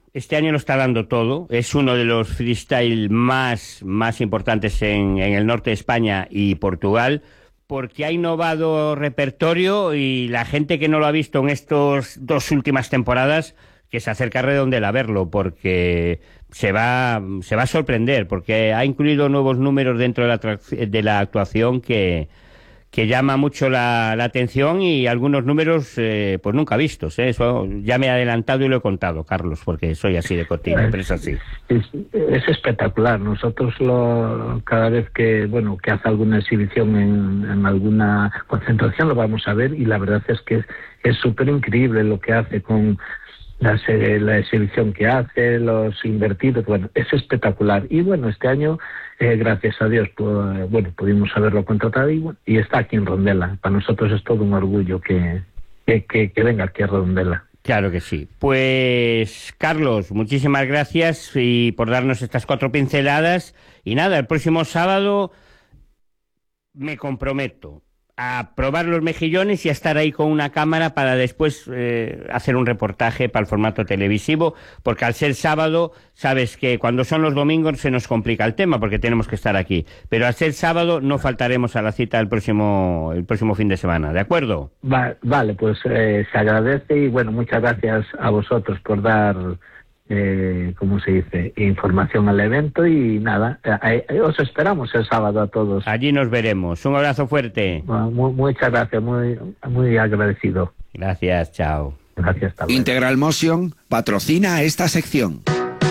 Este año lo está dando todo. Es uno de los freestyle más importantes en el norte de España y Portugal, porque ha innovado repertorio y la gente que no lo ha visto en estas 2 últimas temporadas, que se acerca a Redondela a verlo, porque se va a sorprender, porque ha incluido nuevos números dentro de la actuación que llama mucho la atención, y algunos números pues nunca vistos, ¿eh? Eso ya me he adelantado y lo he contado, Carlos, porque soy así de cotillo, pero es así. Es espectacular. Nosotros cada vez que hace alguna exhibición en alguna concentración lo vamos a ver, y la verdad es que es súper increíble lo que hace con la exhibición que hace, los invertidos. Es espectacular. Y este año, gracias a Dios, pudimos haberlo contratado y está aquí en Redondela. Para nosotros es todo un orgullo que venga aquí a Redondela. Claro que sí. Pues, Carlos, muchísimas gracias y por darnos estas 4 pinceladas. Y nada, el próximo sábado me comprometo a probar los mejillones y a estar ahí con una cámara para después hacer un reportaje para el formato televisivo, porque al ser sábado, sabes que cuando son los domingos se nos complica el tema porque tenemos que estar aquí, pero al ser sábado no faltaremos a la cita el próximo fin de semana, ¿de acuerdo? Vale, pues se agradece y muchas gracias a vosotros por dar información al evento, y nada, os esperamos el sábado a todos. Allí nos veremos. Un abrazo fuerte. Muchas gracias, muy agradecido. Gracias, chao. Gracias, hasta luego. Integral Motion patrocina esta sección.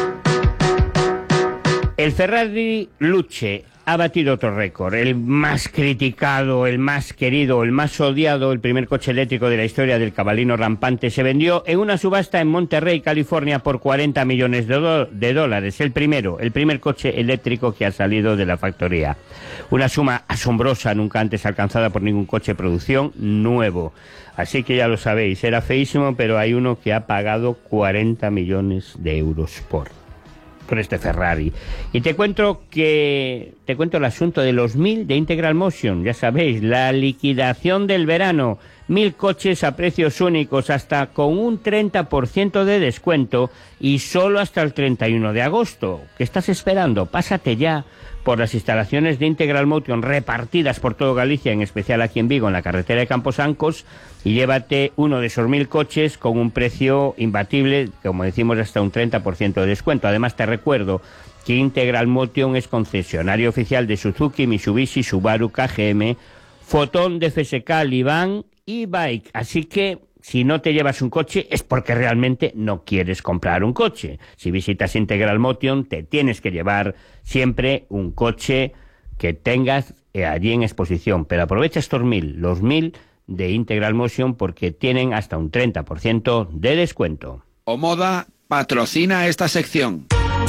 El Ferrari Luce ha batido otro récord, el más criticado, el más querido, el más odiado. El primer coche eléctrico de la historia del cabalino rampante se vendió en una subasta en Monterrey, California, por $40 millones de dólares. El primer coche eléctrico que ha salido de la factoría. Una suma asombrosa, nunca antes alcanzada por ningún coche de producción nuevo. Así que ya lo sabéis, era feísimo, pero hay uno que ha pagado 40 millones de euros por este Ferrari. Y te cuento el asunto de los 1000 de Integral Motion. Ya sabéis, la liquidación del verano. 1000 coches a precios únicos, hasta con un 30% de descuento, y solo hasta el 31 de agosto. ¿Qué estás esperando? Pásate ya por las instalaciones de Integral Motion repartidas por todo Galicia, en especial aquí en Vigo, en la carretera de Camposancos, y llévate uno de esos 1000 coches con un precio imbatible, como decimos, hasta un 30% de descuento. Además, te recuerdo que Integral Motion es concesionario oficial de Suzuki, Mitsubishi, Subaru, KGM, Fotón, DFSK, Livan y Bike. Así que si no te llevas un coche es porque realmente no quieres comprar un coche. Si visitas Integral Motion te tienes que llevar siempre un coche que tengas allí en exposición. Pero aprovecha estos 1000, los 1000 de Integral Motion, porque tienen hasta un 30% de descuento. Omoda patrocina esta sección.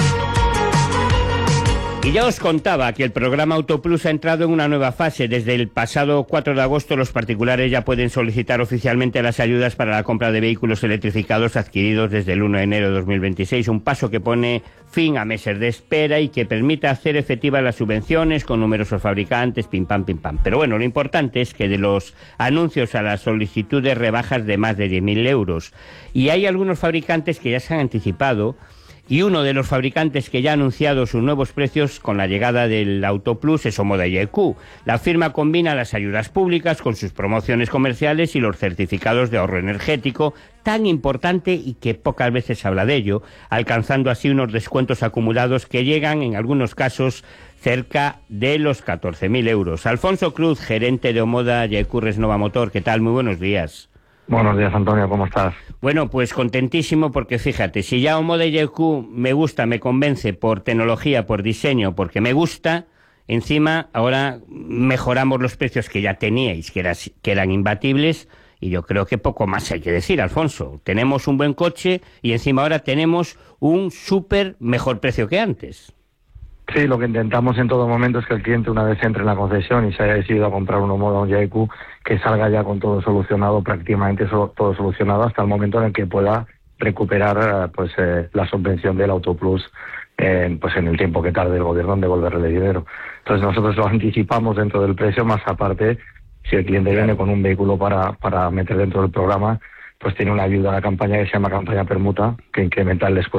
Y ya os contaba que el programa Autoplus ha entrado en una nueva fase. Desde el pasado 4 de agosto los particulares ya pueden solicitar oficialmente las ayudas para la compra de vehículos electrificados adquiridos desde el 1 de enero de 2026, un paso que pone fin a meses de espera y que permite hacer efectivas las subvenciones con numerosos fabricantes, pim pam, pim pam. Pero bueno, lo importante es que de los anuncios a las solicitudes rebajas de más de 10.000 euros. Y hay algunos fabricantes que ya se han anticipado, y uno de los fabricantes que ya ha anunciado sus nuevos precios con la llegada del Autoplus es Omoda YQ. La firma combina las ayudas públicas con sus promociones comerciales y los certificados de ahorro energético, tan importante y que pocas veces se habla de ello, alcanzando así unos descuentos acumulados que llegan en algunos casos cerca de los 14.000 euros. Alfonso Cruz, gerente de Omoda YQ Resnova Motor, ¿qué tal? Muy buenos días. Buenos días, Antonio, ¿cómo estás? Bueno, pues contentísimo, porque fíjate, si ya Omoda YQ me gusta, me convence por tecnología, por diseño, porque me gusta, encima ahora mejoramos los precios que ya teníais, que eran imbatibles, y yo creo que poco más hay que decir, Alfonso. Tenemos un buen coche y encima ahora tenemos un súper mejor precio que antes. Sí, lo que intentamos en todo momento es que el cliente, una vez entre en la concesión y se haya decidido a comprar un Omoda, un YQ, que salga ya con todo solucionado, prácticamente todo solucionado, hasta el momento en el que pueda recuperar la subvención del Autoplus en el tiempo que tarde el gobierno en devolverle dinero. Entonces nosotros lo anticipamos dentro del precio, más aparte, si el cliente viene con un vehículo para meter dentro del programa, pues tiene una ayuda a la campaña que se llama campaña permuta, que incrementa el descuento